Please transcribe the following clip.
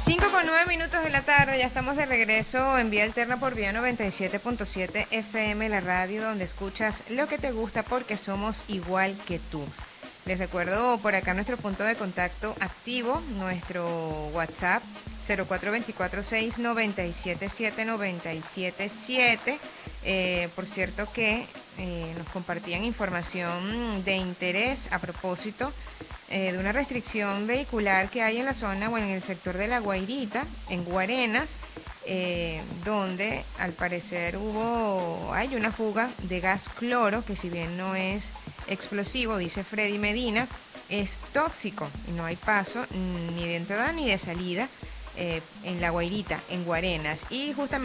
5:09 de la tarde, ya estamos de regreso en Vía Alterna por Vía 97.7 FM, la radio donde escuchas lo que te gusta porque somos igual que tú. Les recuerdo por acá nuestro punto de contacto activo, nuestro WhatsApp 0424-697-7977. Por cierto que nos compartían información de interés a propósito de una restricción vehicular que hay en la zona o en el sector de La Guairita, en Guarenas, donde al parecer hay una fuga de gas cloro, que si bien no es explosivo, dice Freddy Medina, es tóxico y no hay paso ni de entrada ni de salida en La Guairita, en Guarenas. Y justamente